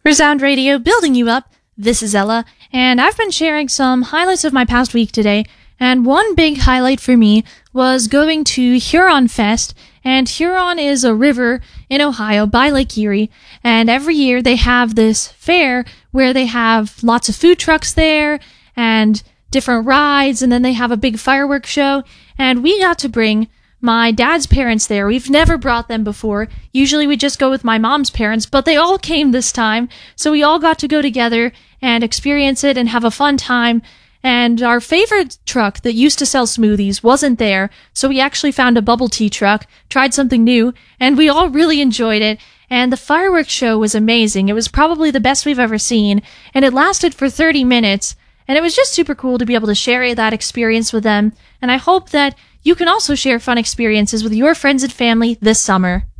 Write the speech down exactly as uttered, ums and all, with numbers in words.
Resound Radio, building you up. This is Ella, and I've been sharing some highlights of my past week today, and one big highlight for me was going to Huron Fest, and Huron is a river in Ohio by Lake Erie, and every year they have this fair where they have lots of food trucks there, and different rides, and then they have a big fireworks show, and we got to bring my dad's parents there. We've never brought them before. Usually we just go with my mom's parents, but they all came this time, so we all got to go together and experience it and have a fun time. And our favorite truck that used to sell smoothies wasn't there, so we actually found a bubble tea truck, tried something new, and we all really enjoyed it. And the fireworks show was amazing. It was probably the best we've ever seen, and it lasted for thirty minutes. And it was just super cool to be able to share that experience with them. And I hope that you can also share fun experiences with your friends and family this summer.